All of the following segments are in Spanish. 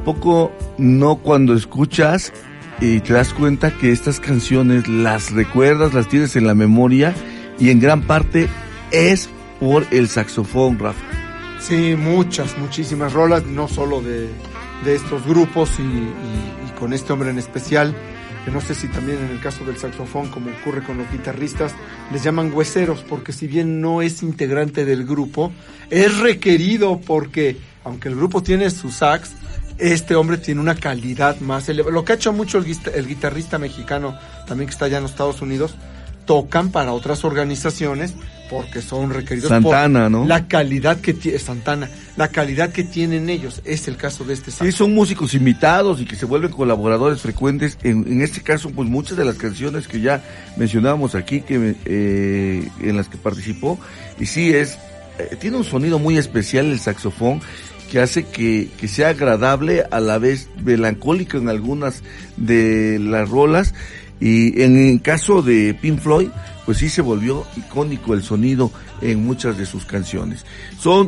¿A poco no cuando escuchas y te das cuenta que estas canciones las recuerdas, las tienes en la memoria y en gran parte es por el saxofón, Rafa? Sí, muchísimas rolas, no solo de estos grupos y con este hombre en especial, que no sé si también en el caso del saxofón, como ocurre con los guitarristas, les llaman hueseros, porque si bien no es integrante del grupo, es requerido porque, aunque el grupo tiene su sax, este hombre tiene una calidad más elevada. Lo que ha hecho mucho el guitarrista mexicano, también que está allá en los Estados Unidos, tocan para otras organizaciones porque son requeridos Santana, por ¿no? La calidad que tiene Santana, la calidad que tienen ellos, es el caso de este saxo. Sí, son músicos invitados y que se vuelven colaboradores frecuentes. En este caso, pues muchas de las canciones que ya mencionábamos aquí, que en las que participó, y sí tiene un sonido muy especial el saxofón, que hace que sea agradable, a la vez melancólico en algunas de las rolas. Y en el caso de Pink Floyd, pues sí se volvió icónico el sonido en muchas de sus canciones. Son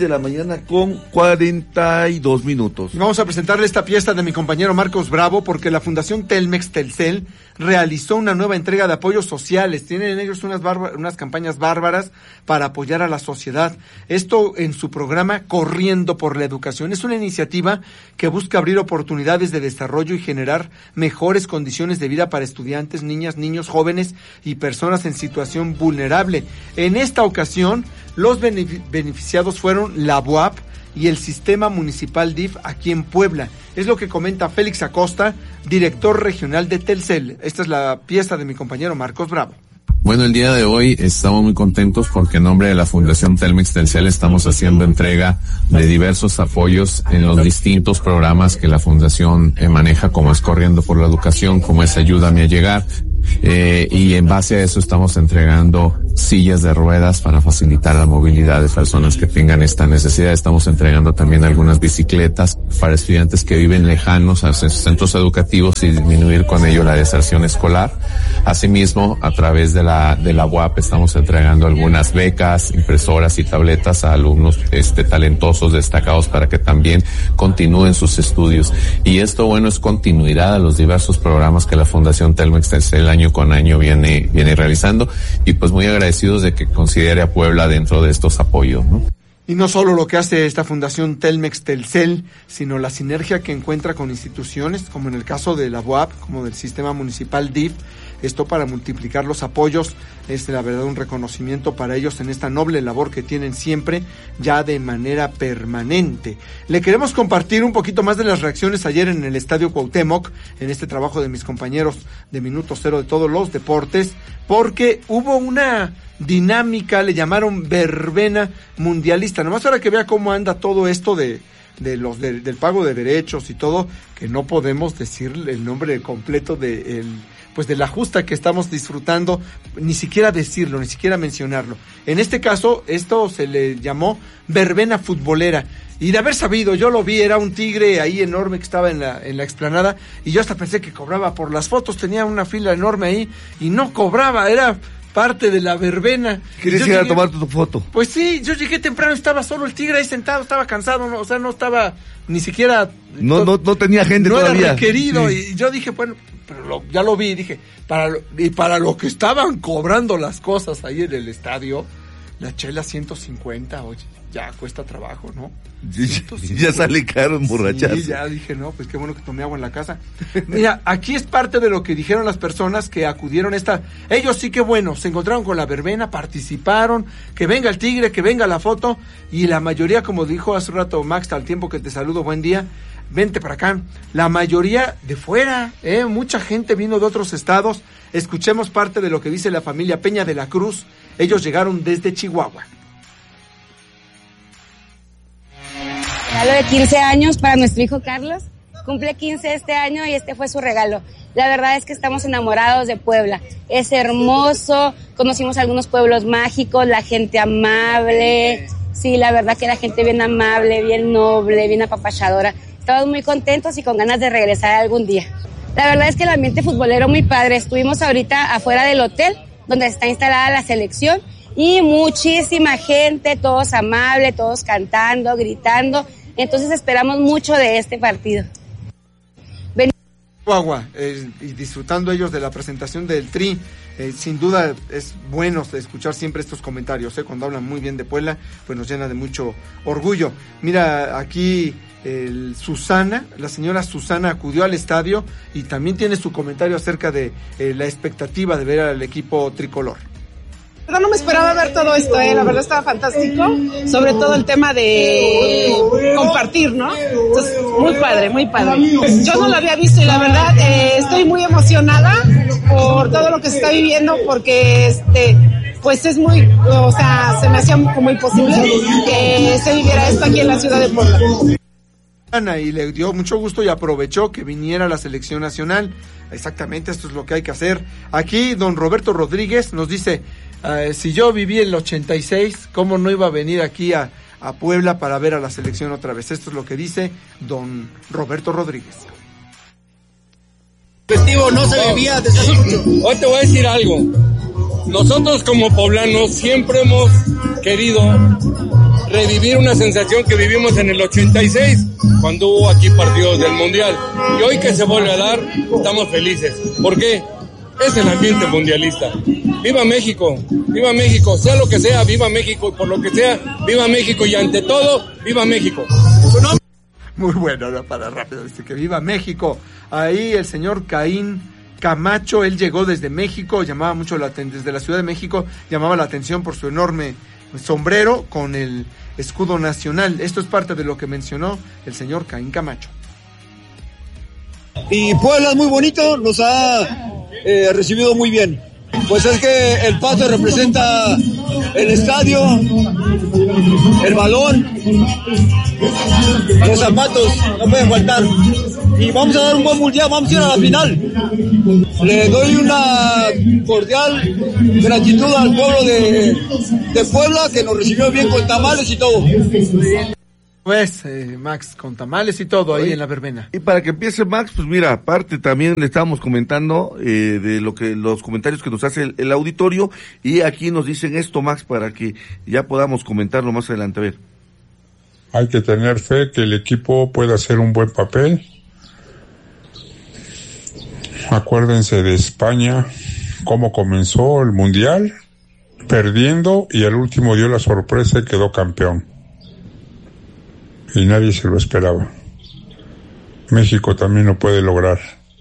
6:42 a.m. Vamos a presentarle esta pieza de mi compañero Marcos Bravo, porque la Fundación Telmex Telcel realizó una nueva entrega de apoyos sociales. Tienen ellos unas campañas bárbaras para apoyar a la sociedad. Esto en su programa Corriendo por la Educación. Es una iniciativa que busca abrir oportunidades de desarrollo y generar mejores condiciones de vida para estudiantes, niñas, niños, jóvenes y personas en situación vulnerable. En esta ocasión, los beneficiados fueron la BUAP y el Sistema Municipal DIF aquí en Puebla. Es lo que comenta Félix Acosta, director regional de Telcel. Esta es la pieza de mi compañero Marcos Bravo. Bueno, el día de hoy estamos muy contentos porque en nombre de la Fundación Telmex Telcel estamos haciendo entrega de diversos apoyos en los distintos programas que la Fundación maneja, como es Corriendo por la Educación, como es Ayúdame a Llegar, y en base a eso estamos entregando sillas de ruedas para facilitar la movilidad de personas que tengan esta necesidad. Estamos entregando también algunas bicicletas para estudiantes que viven lejanos a sus centros educativos y disminuir con ello la deserción escolar. Asimismo, a través de la UAP estamos entregando algunas becas, impresoras y tabletas a alumnos talentosos, destacados, para que también continúen sus estudios. Y esto, bueno, es continuidad a los diversos programas que la Fundación Telmex Telcel año con año viene realizando, y pues muy agradecidos de que considere a Puebla dentro de estos apoyos, ¿no? Y no solo lo que hace esta Fundación Telmex Telcel, sino la sinergia que encuentra con instituciones, como en el caso de la UAP, como del Sistema Municipal DIF, esto para multiplicar los apoyos. Es la verdad un reconocimiento para ellos en esta noble labor que tienen siempre, ya de manera permanente. Le queremos compartir un poquito más de las reacciones ayer en el Estadio Cuauhtémoc, en este trabajo de mis compañeros de Minuto Cero de todos los deportes, porque hubo una dinámica, le llamaron verbena mundialista. Nomás ahora que vea cómo anda todo esto del pago de derechos y todo, que no podemos decir el nombre completo de la justa que estamos disfrutando, ni siquiera decirlo, ni siquiera mencionarlo. En este caso, esto se le llamó verbena futbolera. Y de haber sabido, yo lo vi, era un tigre ahí enorme que estaba en la explanada, y yo hasta pensé que cobraba por las fotos, tenía una fila enorme ahí, y no cobraba, era parte de la verbena. ¿Quieres ir a tomar tu foto? Pues sí, yo llegué temprano, estaba solo el tigre ahí sentado, estaba cansado, no, o sea, no estaba ni siquiera... No tenía gente todavía. No era requerido, sí. Y yo dije, bueno, pero ya lo vi, dije, para lo que estaban cobrando las cosas ahí en el estadio, la chela 150, oye, ya cuesta trabajo, ¿no? Ya sale caro emborracharse. Sí, ya dije, no, pues qué bueno que tomé agua en la casa. Mira, aquí es parte de lo que dijeron las personas que acudieron ellos sí que bueno, se encontraron con la verbena, participaron, que venga el tigre, que venga la foto, y la mayoría, como dijo hace rato Max, al tiempo que te saludo, buen día, vente para acá, la mayoría de fuera, mucha gente vino de otros estados. Escuchemos parte de lo que dice la familia Peña de la Cruz. Ellos llegaron desde Chihuahua. Regalo de 15 años para nuestro hijo Carlos. Cumple 15 este año y este fue su regalo. La verdad es que estamos enamorados de Puebla. Es hermoso, conocimos algunos pueblos mágicos, la gente amable. Sí, la verdad que la gente bien amable, bien noble, bien apapachadora. Estamos muy contentos y con ganas de regresar algún día. La verdad es que el ambiente futbolero muy padre. Estuvimos ahorita afuera del hotel donde está instalada la selección y muchísima gente, todos amables, todos cantando, gritando. Entonces esperamos mucho de este partido. Chihuahua, y disfrutando ellos de la presentación del Tri. Sin duda es bueno escuchar siempre estos comentarios, cuando hablan muy bien de Puebla, pues nos llena de mucho orgullo. Mira, aquí Susana, la señora Susana acudió al estadio y también tiene su comentario acerca de la expectativa de ver al equipo tricolor. No me esperaba ver todo esto, la verdad estaba fantástico, sobre todo el tema de compartir, ¿no? Entonces, muy padre, muy padre. Yo no lo había visto y la verdad estoy muy emocionada por todo lo que se está viviendo, porque pues es muy, o sea, se me hacía como imposible que se viviera esto aquí en la ciudad de Puebla. Y le dio mucho gusto y aprovechó que viniera la selección nacional. Exactamente, esto es lo que hay que hacer. Aquí don Roberto Rodríguez nos dice, si yo viví en el 86, ¿cómo no iba a venir aquí a Puebla para ver a la selección otra vez? Esto es lo que dice don Roberto Rodríguez. Festivo no se vivía desde hace mucho. Hoy te voy a decir algo. Nosotros como poblanos siempre hemos querido revivir una sensación que vivimos en el 86, cuando hubo aquí partidos del Mundial. Y hoy que se vuelve a dar, estamos felices. ¿Por qué? Es el ambiente mundialista. ¡Viva México! ¡Viva México! Sea lo que sea, viva México. Y por lo que sea, viva México. Y ante todo, viva México. Muy bueno, no para rápido, que viva México. Ahí el señor Caín Camacho, él llegó desde México, llamaba mucho desde la Ciudad de México, llamaba la atención por su enorme sombrero con el escudo nacional. Esto es parte de lo que mencionó el señor Caín Camacho. Y Puebla es muy bonito, nos ha recibido muy bien. Pues es que el paso representa el estadio, el balón, los zapatos, no pueden faltar. Y vamos a dar un buen mundial, vamos a ir a la final. Le doy una cordial gratitud al pueblo de Puebla, que nos recibió bien con tamales y todo. Pues, Max, con tamales y todo ahí en la verbena. Y para que empiece Max, pues mira, aparte también le estábamos comentando de los comentarios que nos hace el auditorio, y aquí nos dicen esto, Max, para que ya podamos comentarlo más adelante. A ver. Hay que tener fe que el equipo pueda hacer un buen papel. Acuérdense de España, cómo comenzó el Mundial, perdiendo, y al último dio la sorpresa y quedó campeón. Y nadie se lo esperaba. México también lo puede lograr.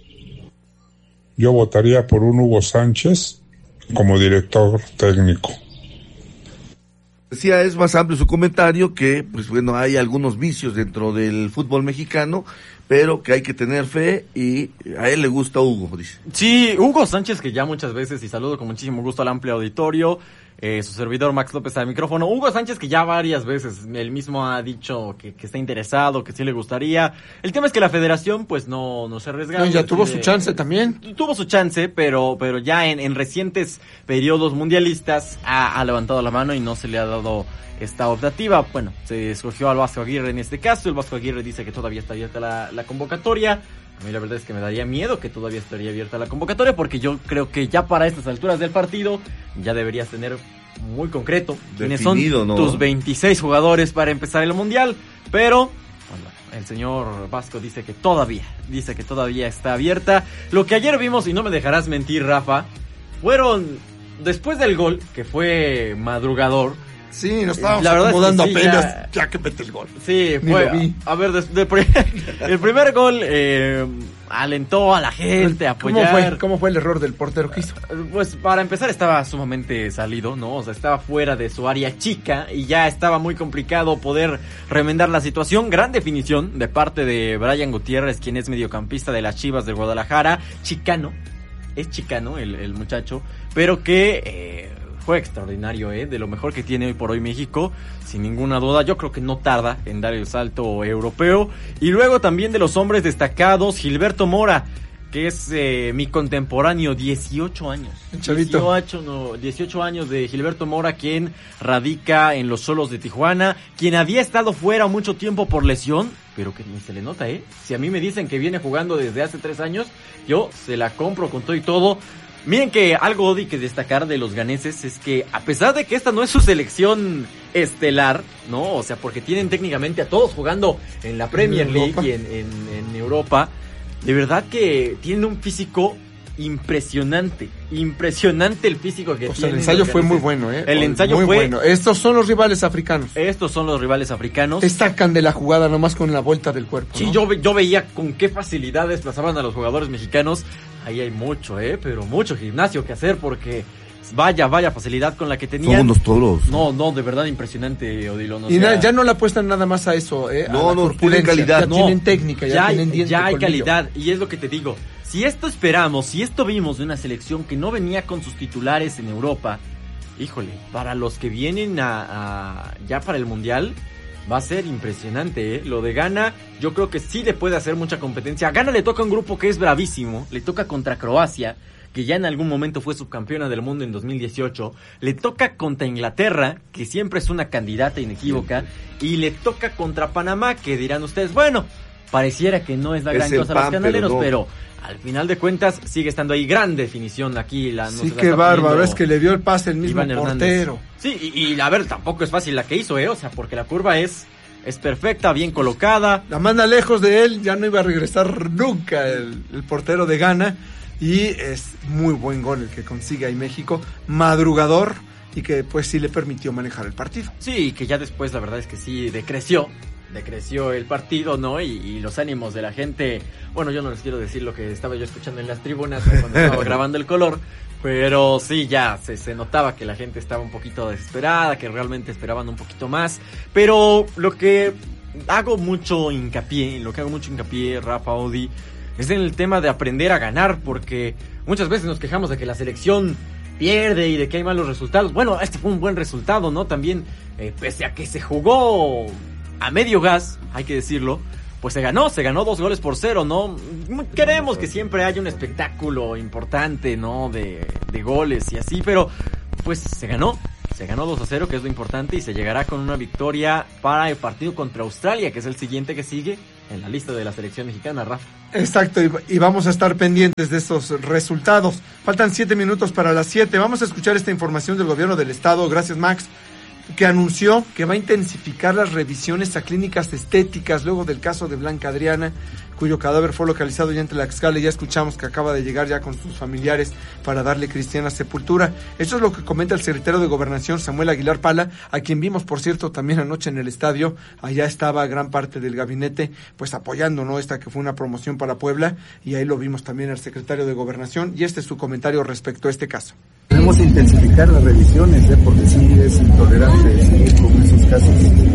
Yo votaría por un Hugo Sánchez como director técnico. Decía, es más amplio su comentario, que pues bueno, hay algunos vicios dentro del fútbol mexicano, pero que hay que tener fe, y a él le gusta Hugo, dice. Sí, Hugo Sánchez, que ya muchas veces, y saludo con muchísimo gusto al amplio auditorio, su servidor Max López al micrófono. Hugo Sánchez, que ya varias veces él mismo ha dicho que está interesado, que sí le gustaría. El tema es que la federación pues no se arriesga. Ya tuvo su chance también. Tuvo su chance, pero ya en recientes periodos mundialistas ha levantado la mano y no se le ha dado esta optativa. Bueno, se escogió al Vasco Aguirre en este caso. El Vasco Aguirre dice que todavía está abierta la convocatoria. A mí la verdad es que me daría miedo que todavía estaría abierta la convocatoria, porque yo creo que ya para estas alturas del partido ya deberías tener muy concreto quiénes son, ¿no?, tus 26 jugadores para empezar el Mundial. Pero bueno, el señor Vasco dice que todavía está abierta. Lo que ayer vimos, y no me dejarás mentir, Rafa, fueron después del gol, que fue madrugador. Sí, nos estábamos acomodando es que sí, apenas, ya que mete el gol. Sí, fue, a ver, el primer gol alentó a la gente a apoyar. ¿Cómo fue el error del portero que hizo? Pues para empezar estaba sumamente salido, ¿no? O sea, estaba fuera de su área chica y ya estaba muy complicado poder remendar la situación. Gran definición de parte de Brian Gutiérrez, quien es mediocampista de las Chivas de Guadalajara. Chicano el muchacho, pero que fue extraordinario, de lo mejor que tiene hoy por hoy México, sin ninguna duda. Yo creo que no tarda en dar el salto europeo. Y luego también de los hombres destacados, Gilberto Mora, que es mi contemporáneo, 18 años. 18 años de Gilberto Mora, quien radica en los Xolos de Tijuana, quien había estado fuera mucho tiempo por lesión, pero que ni se le nota, Si a mí me dicen que viene jugando desde hace 3 años, yo se la compro con todo y todo. Miren que algo que destacar de los ganeses es que a pesar de que esta no es su selección estelar, ¿no? O sea, porque tienen técnicamente a todos jugando en la Premier League y en Europa, de verdad que tienen un físico impresionante el físico que tienen. El ensayo fue muy bueno, El ensayo muy fue bueno. Estos son los rivales africanos. Te sacan de la jugada nomás con la vuelta del cuerpo. Sí, ¿no? yo veía con qué facilidad desplazaban a los jugadores mexicanos. Ahí hay mucho, pero mucho gimnasio que hacer porque vaya facilidad con la que tenían. Son unos toros. No, de verdad impresionante, Odilon. Y ya no le apuestan nada más a eso, No, tienen calidad. Tienen técnica, tienen diente, ya hay colmillo. calidad, y es lo que te digo. Si esto vimos de una selección que no venía con sus titulares en Europa, híjole, para los que vienen ya para el Mundial, va a ser impresionante, Lo de Ghana, yo creo que sí le puede hacer mucha competencia. A Ghana le toca un grupo que es bravísimo, le toca contra Croacia, que ya en algún momento fue subcampeona del mundo en 2018, le toca contra Inglaterra, que siempre es una candidata inequívoca, y le toca contra Panamá, que dirán ustedes, bueno, pareciera que no es la gran cosa a los canaleros, pero al final de cuentas sigue estando ahí gran definición aquí. Sí, qué bárbaro, es que le dio el pase el mismo portero. Sí, y a ver, tampoco es fácil la que hizo, o sea, porque la curva es perfecta, bien colocada. La manda lejos de él, ya no iba a regresar nunca el portero de Ghana, y es muy buen gol el que consigue ahí México, madrugador, y que pues sí le permitió manejar el partido. Sí, que ya después la verdad es que sí decreció el partido, ¿no? Y los ánimos de la gente, bueno, yo no les quiero decir lo que estaba yo escuchando en las tribunas cuando estaba grabando el color, pero sí, ya se notaba que la gente estaba un poquito desesperada, que realmente esperaban un poquito más, pero lo que hago mucho hincapié, Rafa, Odi, es en el tema de aprender a ganar, porque muchas veces nos quejamos de que la selección pierde y de que hay malos resultados. Bueno, este fue un buen resultado, ¿no? También, pese a que se jugó a medio gas, hay que decirlo, pues se ganó 2-0, ¿no? Queremos que siempre haya un espectáculo importante, ¿no? De goles y así, pero pues se ganó 2-0, que es lo importante, y se llegará con una victoria para el partido contra Australia, que es el siguiente que sigue en la lista de la selección mexicana, Rafa. Exacto, y vamos a estar pendientes de estos resultados. Faltan 7 minutos para las 7. Vamos a escuchar esta información del gobierno del estado, gracias Max, que anunció que va a intensificar las revisiones a clínicas estéticas luego del caso de Blanca Adriana, cuyo cadáver fue localizado ya en Tlaxcala, y ya escuchamos que acaba de llegar ya con sus familiares para darle cristiana sepultura. Eso es lo que comenta el secretario de Gobernación, Samuel Aguilar Pala, a quien vimos, por cierto, también anoche en el estadio. Allá estaba gran parte del gabinete, pues apoyando, ¿no? Esta que fue una promoción para Puebla, y ahí lo vimos también al secretario de Gobernación, y este es su comentario respecto a este caso. Tenemos que intensificar las revisiones, porque sí es intolerante seguir con esos casos.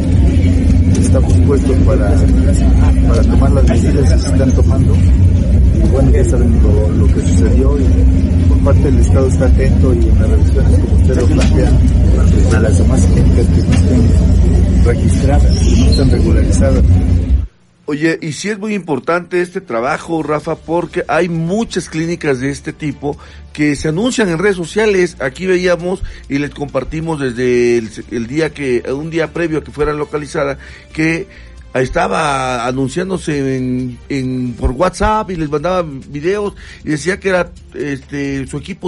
Estamos puestos para tomar las medidas que se están tomando. Y bueno, ya saben lo que sucedió, y por parte del Estado está atento, y en las revisiones, como usted lo plantea, a las demás clínicas que no estén registradas, que no estén regularizadas. Oye, y sí es muy importante este trabajo, Rafa, porque hay muchas clínicas de este tipo que se anuncian en redes sociales. Aquí veíamos y les compartimos desde un día previo a que fueran localizadas, que estaba anunciándose por WhatsApp, y les mandaba videos y decía que era su equipo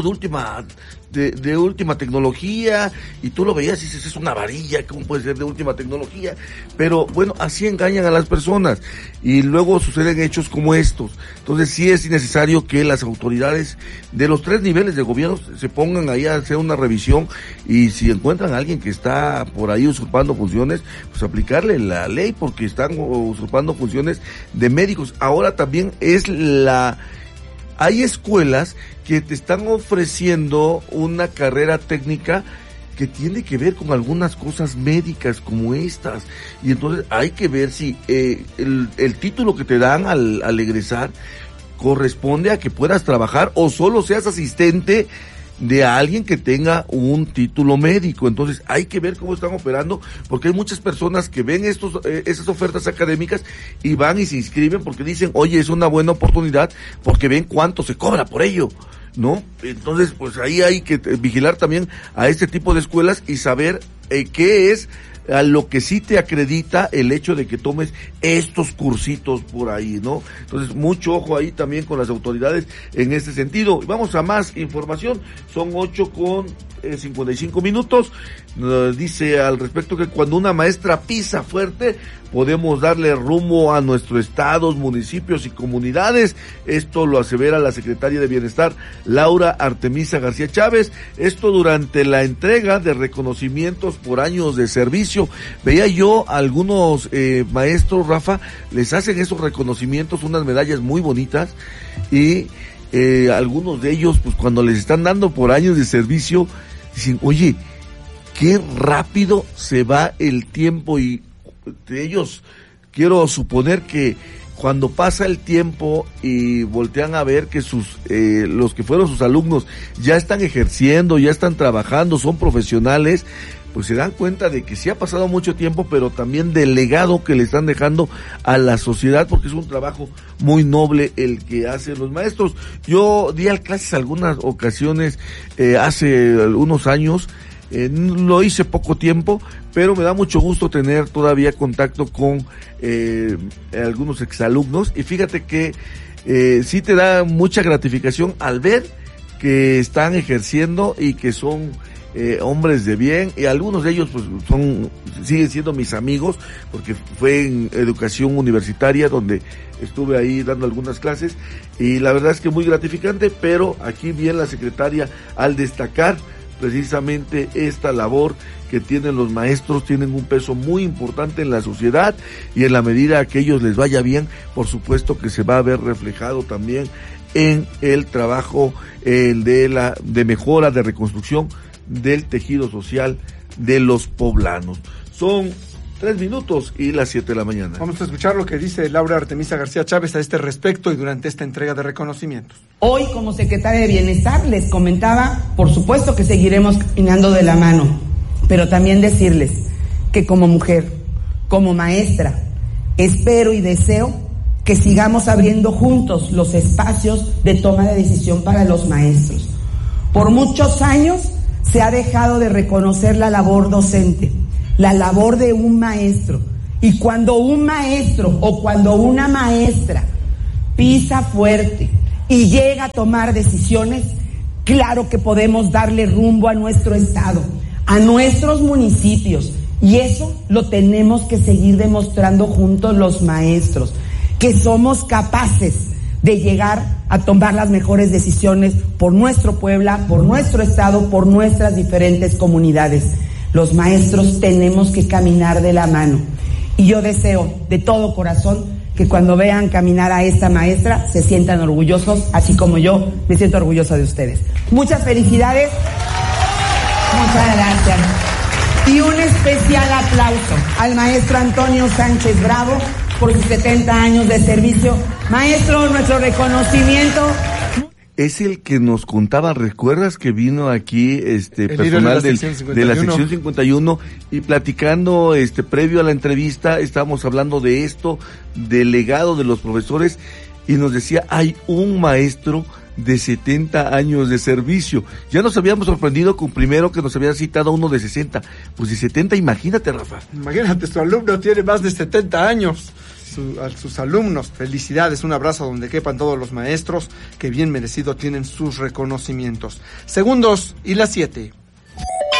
de última tecnología, y tú lo veías y dices, es una varilla, ¿cómo puede ser de última tecnología? Pero bueno, así engañan a las personas, y luego suceden hechos como estos. Entonces sí es necesario que las autoridades de los 3 niveles de gobierno se pongan ahí a hacer una revisión, y si encuentran a alguien que está por ahí usurpando funciones, pues aplicarle la ley, porque están usurpando funciones de médicos. Ahora también hay escuelas que te están ofreciendo una carrera técnica que tiene que ver con algunas cosas médicas como estas, y entonces hay que ver si el título que te dan al egresar corresponde a que puedas trabajar, o solo seas asistente de alguien que tenga un título médico. Entonces hay que ver cómo están operando, porque hay muchas personas que ven esas ofertas académicas y van y se inscriben porque dicen, oye, es una buena oportunidad, porque ven cuánto se cobra por ello, ¿no? Entonces, pues ahí hay que vigilar también a este tipo de escuelas y saber qué es a lo que sí te acredita el hecho de que tomes estos cursitos por ahí, ¿no? Entonces, mucho ojo ahí también con las autoridades en este sentido. Vamos a más información, son 8:55. Dice al respecto que cuando una maestra pisa fuerte, podemos darle rumbo a nuestros estados, municipios y comunidades. Esto lo asevera la secretaria de Bienestar, Laura Artemisa García Chávez. Esto durante la entrega de reconocimientos por años de servicio. Veía yo a algunos maestros, Rafa, les hacen esos reconocimientos, unas medallas muy bonitas, y algunos de ellos, pues cuando les están dando por años de servicio, dicen, oye, qué rápido se va el tiempo, y de ellos quiero suponer que cuando pasa el tiempo y voltean a ver que los que fueron sus alumnos ya están ejerciendo, ya están trabajando, son profesionales, pues se dan cuenta de que sí ha pasado mucho tiempo, pero también del legado que le están dejando a la sociedad, porque es un trabajo muy noble el que hacen los maestros. Yo di clases algunas ocasiones hace unos años. Lo hice poco tiempo, pero me da mucho gusto tener todavía contacto con algunos exalumnos, y fíjate que sí te da mucha gratificación al ver que están ejerciendo y que son hombres de bien, y algunos de ellos pues siguen siendo mis amigos, porque fue en educación universitaria donde estuve ahí dando algunas clases, y la verdad es que muy gratificante. Pero aquí bien la secretaria al destacar precisamente esta labor que tienen los maestros, tienen un peso muy importante en la sociedad, y en la medida que ellos les vaya bien, por supuesto que se va a ver reflejado también en el trabajo de mejora, de reconstrucción del tejido social de los poblanos. Son 3 minutos y las 7 de la mañana. Vamos a escuchar lo que dice Laura Artemisa García Chávez a este respecto y durante esta entrega de reconocimientos. Hoy, como secretaria de Bienestar, les comentaba, por supuesto que seguiremos caminando de la mano, pero también decirles que como mujer, como maestra, espero y deseo que sigamos abriendo juntos los espacios de toma de decisión para los maestros. Por muchos años se ha dejado de reconocer la labor docente, la labor de un maestro, y cuando un maestro o cuando una maestra pisa fuerte y llega a tomar decisiones, claro que podemos darle rumbo a nuestro estado, a nuestros municipios, y eso lo tenemos que seguir demostrando juntos los maestros, que somos capaces de llegar a tomar las mejores decisiones por nuestro Puebla, por nuestro estado, por nuestras diferentes comunidades. Los maestros tenemos que caminar de la mano, y yo deseo de todo corazón que cuando vean caminar a esta maestra se sientan orgullosos, así como yo me siento orgullosa de ustedes. Muchas felicidades, muchas gracias, y un especial aplauso al maestro Antonio Sánchez Bravo por sus 70 años de servicio. Maestro, nuestro reconocimiento. Es el que nos contaba, ¿recuerdas que vino aquí personal de la sección 51 y platicando previo a la entrevista estábamos hablando de esto, del legado de los profesores, y nos decía, hay un maestro de 70 años de servicio. Ya nos habíamos sorprendido con primero que nos había citado uno de 60, pues de 70, imagínate, Rafa. Imagínate, su alumno tiene más de 70 años. A sus alumnos, felicidades, un abrazo donde quepan todos los maestros que bien merecido tienen sus reconocimientos. Segundos y las 7.